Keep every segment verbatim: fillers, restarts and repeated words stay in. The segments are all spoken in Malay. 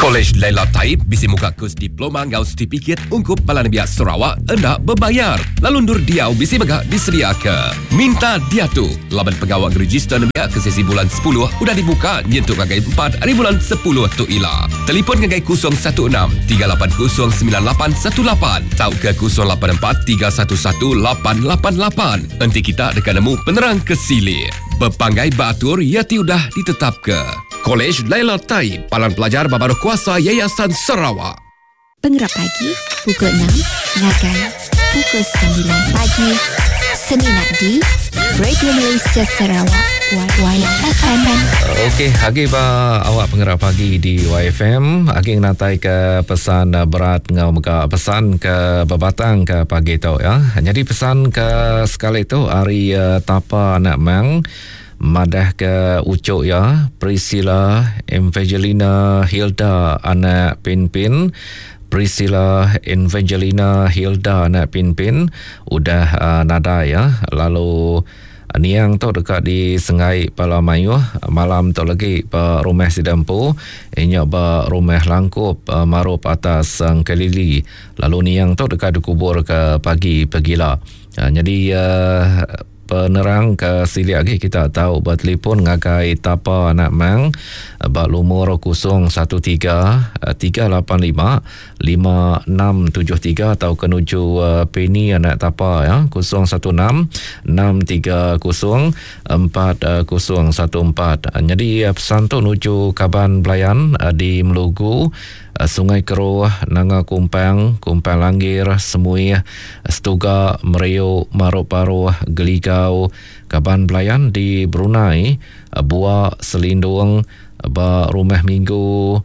Kolej Laila Taib bisi muka kurs diploma ngau sertifikat ungkup Balan Biak Sarawak hendak berbayar. Lalu Nur Diau bisi megak disedia ke. Minta dia tu. Laban pegawai register biak ke sesi bulan sepuluh udah dibuka nyentuk ngagai empat hari bulan sepuluh tu ila. Telefon ngagai kosong satu enam tiga lapan kosong sembilan lapan satu lapan atau ke kosong lapan empat tiga satu satu lapan lapan lapan. Nanti kita akan nemu penerang kesili. Berpanggai batur ia tiudah ditetap ke. Kolej Laila Taib, Palan Pelajar Babaru Kuasa Yayasan Sarawak. Penggerak pagi, pukul enam, ngagai, pukul sembilan pagi. Seninat di Radio Malaysia Sarawak, Y F M. Okey, hari ba awak penggerak pagi di Y F M. Hari natai ke pesan berat ngau muka pesan ke bebatang ke pagi tu ya. Jadi pesan ke sekali tu hari uh, tapa anak mang. Madah ke ucuk ya, Priscilla Evangelina Hilda anak Pin-Pin. Priscilla Evangelina Hilda anak Pin-Pin udah uh, nada ya. Lalu uh, niang tu dekat di Sengai Palamayu malam tu lagi pa rumah Sidampu inya ba rumah Langkup uh, marup atas uh, Kelili. Lalu niang tu dekat dikubur ke pagi pegila. Uh, jadi uh, penerang ke sili lagi kita tahu bertelefon ngagai tapa anak mang bak lumur kosong satu tiga tiga lapan lima lima enam tujuh tiga atau kenuju uh, Penny anak tapa ya kosong satu enam enam tiga kosong empat kosong satu empat. Jadi uh, pesan tu nuju Kaban Belayan uh, di Melugu, uh, Sungai Keruh, Nanga Kumpang, Kumpang Langgir, Semui, Stuga, Meriuk, Marup-Paruh, Geligau, Kaban Belayan di Brunei, uh, Buak, Selindung, ba Rumah Minggu,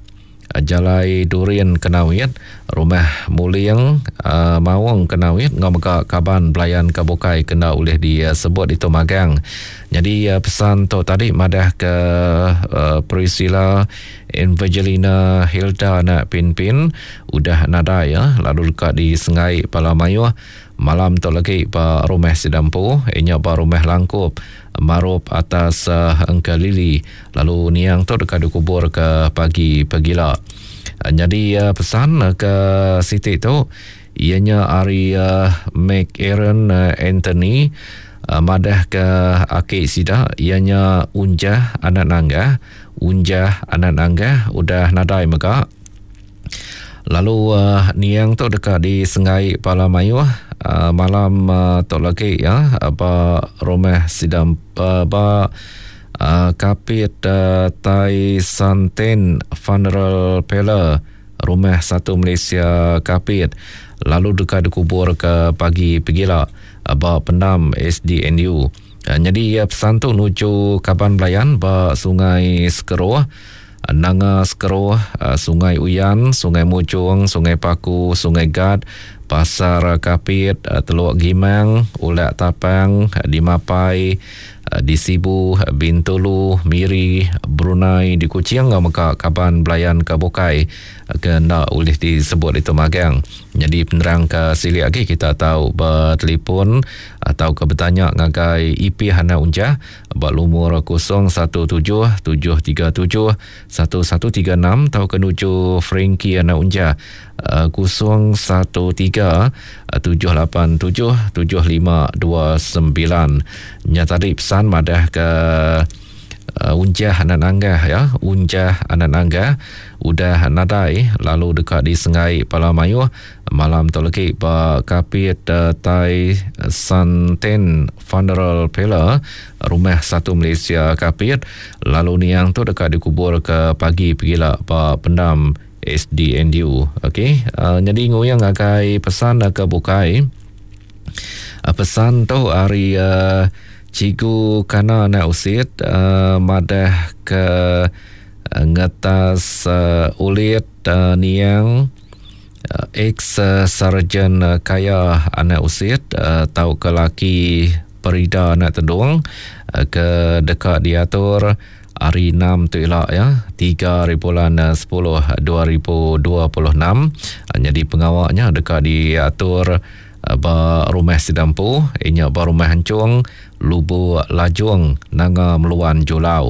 Jalai Durian Kenawit, Rumah Muliang uh, Mawang Kenawit, ngomong Kaban Belayan Kabukai kena oleh disebut uh, itu magang. Jadi uh, pesan tu tadi madah ke uh, Priscilla Evangelina Hilda anak Pin-Pin udah nada ya, lalu dekat di Sengai Palamayu malam tu lagi pa rumah Sidampu inya pa rumah Langkup marup atas uh, Engka Lili. Lalu niang tu dekat dikubur ke pagi pegila. Uh, jadi uh, pesan uh, ke Siti tu ianya hari uh, McAaron uh, Anthony uh, madah ke Akik Sida ianya unjah anak nangga unjah anak nangga udah nadai mega. Lalu uh, niang tu dekat di Sengai Palamayu uh, malam uh, tu lagi ya apa rumah Sidam uh, ba uh, Kapit uh, Tai Santen Funeral Parlour rumah satu Malaysia Kapit. Lalu dekat dikubur ke pagi pegila uh, ba pendam S D N U. Uh, jadi uh, pesan tu nuju Kaban Belayan ba Sungai Sekeruh, Nanga Sekeruh, uh, Sungai Uyan, Sungai Mucung, Sungai Paku, Sungai Gad, Pasar Kapit, uh, Teluk Gimang, Ulak Tapang, uh, di Mapai, uh, di Sibu, uh, Bintulu, Miri, Brunei, di Kuching, maka Kaban Belayan Kabukai uh, kena oleh disebut itu magang. Jadi penerang ke sili lagi kita tahu bertelefon atau ke bertanya ngagai I P Hana Unjah bak lumur kosong satu tujuh tujuh tiga tujuh satu satu tiga enam atau kenuju Frankie Hana Unjah kosong satu tiga tujuh lapan tujuh tujuh lima dua sembilan. Nya tadi pesan madah ke Uh, unjah anak nanggah ya, unjah anak nanggah udah nadai. Lalu dekat di Sengai Palamayu malam tu lagi pa Kapit uh, Tai Santen Funeral Parlour rumah satu Malaysia Kapit. Lalu niang tu dekat dikubur ke pagi pegila pa pendam S D N U. Okey, uh, jadi ngoyang agai pesan uh, ke bukai uh, pesan tu hari uh, Cikgu Kana nak usit uh, madah ke uh, ngetas uh, ulit uh, niang uh, ex uh, sarjan uh, kaya anak usit uh, tau ke laki Perida anak Tedung uh, ke dekat diatur hari enam tu elak ya tiga bulan sepuluh dua ribu dua puluh enam. uh, jadi pengawaknya dekat diatur uh, ba rumah Sidampu inya ba rumah Hancung Lubu Lajung Nanga Meluan Julau.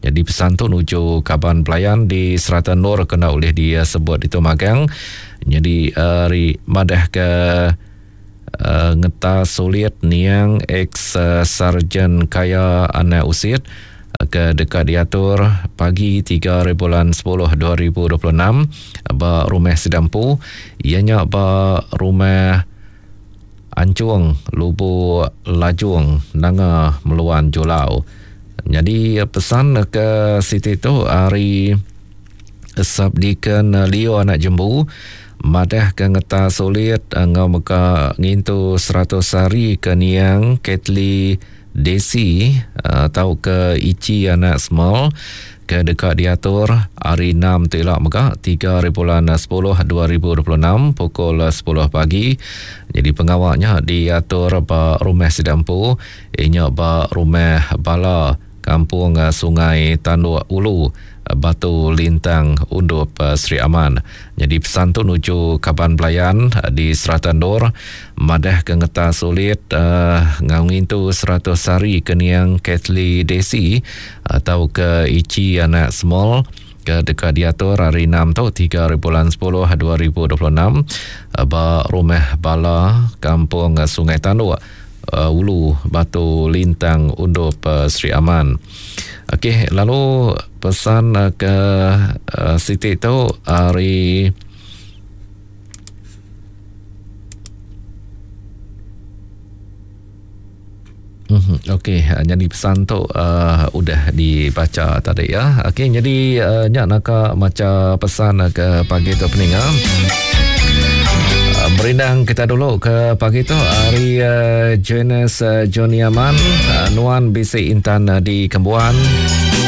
Jadi pesan tu nuju Kaban Pelayan di Seratan Nur kena oleh dia sebut itu magang. Jadi uh, ri madah ke uh, ngeta sulit niang ex uh, sarjan kaya anak usit ke dekat diatur pagi tiga bulan sepuluh dua ribu dua puluh enam ba rumah Sedampu ianya ba rumah Ancuang Lubu Lajung Nanga Meluan Jolau. Jadi pesan ke Siti tu hari sabdikan Leo anak Jembu madah ke ngeta sulit ngau meka ngintu seratus hari ke niang Ketli Desi atau ke Ici anak small ke dekat diatur hari enam telak mega tiga bulan sepuluh dua ribu dua puluh enam pukul sepuluh pagi. Jadi pengawalnya diatur ba rumah Sedampu ianya ba rumah Bala Kampung Sungai Tanduk Ulu Batu Lintang Undup Sri Aman. Jadi pesan tu nuju Kaban Pelayan di Seratan Nur madah ke ngeta sulit uh, ngawin tu seratus hari ke niang Ketli Desi atau ke Ici anak small ke dekat diatur hari enam tu tiga bulan sepuluh dua ribu dua puluh enam ba rumah Bala Kampung Sungai Tanduk uh, Ulu Batu Lintang Undup uh, Sri Aman. Okey, lalu pesan uh, ke uh, Siti tu hari Mm-hmm. Okey, jadi pesan tu uh, udah dibaca tadi ya. Okey, jadi uh, nyak nak macam pesan ke pagi tu peninga. Uh, berindang kita dulu ke pagi tu hari uh, Jonas uh, Joni Aman uh, Nuan B C Intan uh, di Kembuan.